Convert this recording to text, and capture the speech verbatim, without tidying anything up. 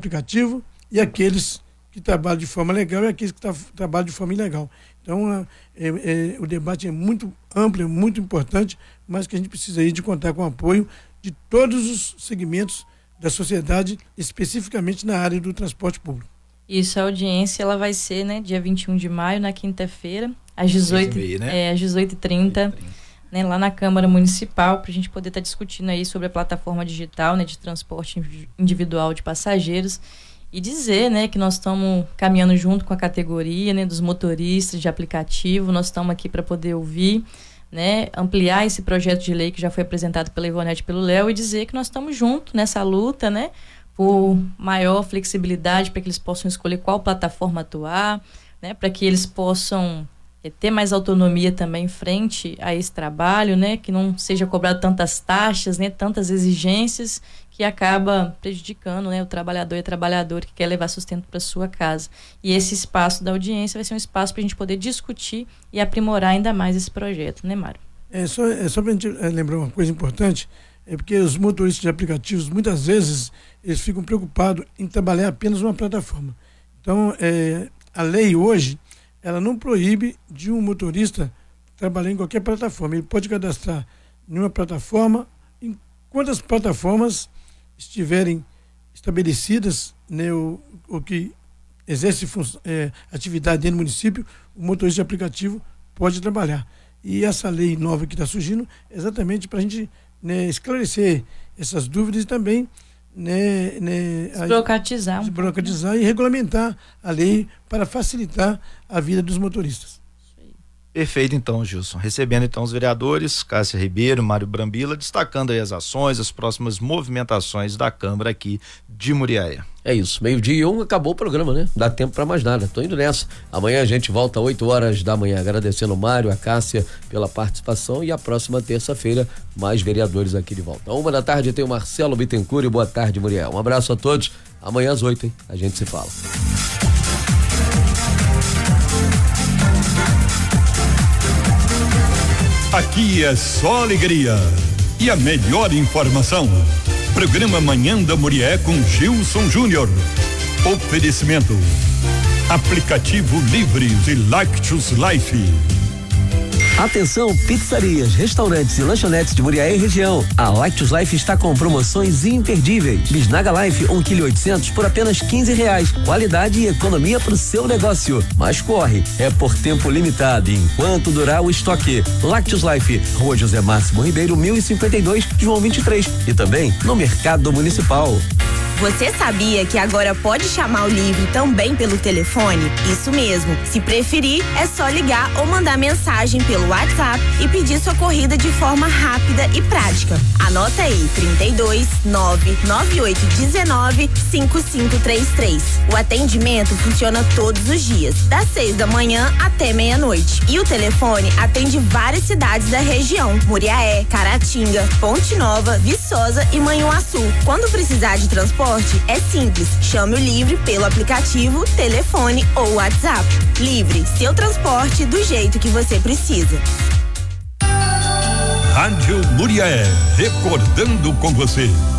aplicativo e aqueles que trabalham de forma legal e aqueles que tra- trabalham de forma ilegal. Então, é, é, o debate é muito amplo, é muito importante, mas que a gente precisa aí de contar com o apoio de todos os segmentos da sociedade, especificamente na área do transporte público. Isso, a audiência ela vai ser, né, dia vinte e um de maio, na quinta-feira, às dezoito, né? é, às dezoito e trinta, né, lá na Câmara Municipal, para a gente poder estar tá discutindo aí sobre a plataforma digital, né, de transporte individual de passageiros. E dizer, né, que nós estamos caminhando junto com a categoria, né, dos motoristas de aplicativo. Nós estamos aqui para poder ouvir, né, ampliar esse projeto de lei que já foi apresentado pela Ivonete e pelo Léo e dizer que nós estamos juntos nessa luta, né, por maior flexibilidade para que eles possam escolher qual plataforma atuar, né, para que eles possam é, ter mais autonomia também frente a esse trabalho, né, que não seja cobrado tantas taxas, né, tantas exigências que acaba prejudicando, né, o trabalhador e a trabalhadora que quer levar sustento para sua casa. E esse espaço da audiência vai ser um espaço para a gente poder discutir e aprimorar ainda mais esse projeto, né, Mário? É só, é só para a gente lembrar uma coisa importante, é porque os motoristas de aplicativos, muitas vezes, eles ficam preocupados em trabalhar apenas uma plataforma. Então, é, a lei hoje, ela não proíbe de um motorista trabalhar em qualquer plataforma. Ele pode cadastrar em uma plataforma, em quantas plataformas estiverem estabelecidas, né, o, o que exerce é, atividade dentro do município, o motorista de aplicativo pode trabalhar. E essa lei nova que está surgindo é exatamente para a gente, né, esclarecer essas dúvidas e também, né, né, desburocratizar, desburocratizar e regulamentar a lei para facilitar a vida dos motoristas. Perfeito, então, Gilson. Recebendo, então, os vereadores, Cássia Ribeiro, Mário Brambila, destacando aí as ações, as próximas movimentações da Câmara aqui de Muriaé. É isso, meio-dia e um, acabou o programa, né? Dá tempo pra mais nada, tô indo nessa. Amanhã a gente volta às oito horas da manhã, agradecendo o Mário, a Cássia pela participação e a próxima terça-feira, mais vereadores aqui de volta. Uma da tarde tem o Marcelo Bittencourt e boa tarde, Muriel. Um abraço a todos, amanhã às oito, hein? A gente se fala. Aqui é só alegria e a melhor informação. Programa Manhã da Murié com Gilson Júnior. Oferecimento: aplicativo Livres e Lactus Life. Atenção, pizzarias, restaurantes e lanchonetes de Muriaé e região. A Lactus Life está com promoções imperdíveis. Bisnaga Life, um quilo e oitocentos por apenas quinze reais. Qualidade e economia para o seu negócio. Mas corre, é por tempo limitado, enquanto durar o estoque. Lactus Life, Rua José Máximo Ribeiro, mil e cinquenta e dois, João vinte e três. E também no Mercado Municipal. Você sabia que agora pode chamar o Livre também pelo telefone? Isso mesmo. Se preferir, é só ligar ou mandar mensagem pelo WhatsApp e pedir sua corrida de forma rápida e prática. Anota aí, trinta e dois, nove nove oito dezenove, cinco cinco três três. O atendimento funciona todos os dias, das seis da manhã até meia-noite. E o telefone atende várias cidades da região: Muriaé, Caratinga, Ponte Nova, Viçosa e Manhuaçu. Quando precisar de transporte, é simples. Chame o Livre pelo aplicativo, telefone ou WhatsApp. Livre, seu transporte do jeito que você precisa. Rádio Muriaé, recordando com você.